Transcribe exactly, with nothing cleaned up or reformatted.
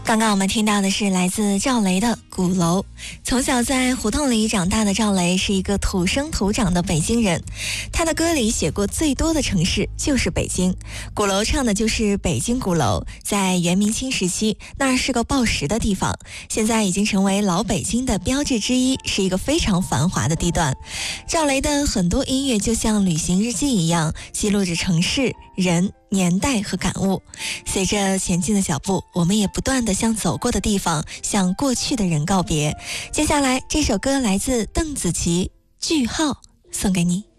刚刚我们听到的是来自赵雷的《鼓楼》。从小在胡同里长大的赵雷是一个土生土长的北京人，他的歌里写过最多的城市就是北京。《鼓楼》唱的就是北京鼓楼，在元明清时期那儿是个报时的地方，现在已经成为老北京的标志之一，是一个非常繁华的地段。赵雷的很多音乐就像旅行日记一样，记录着城市、人、年代和感悟。随着前进的脚步，我们也不断地向走过的地方，向过去的人告别。接下来这首歌来自邓紫棋，句号，送给你。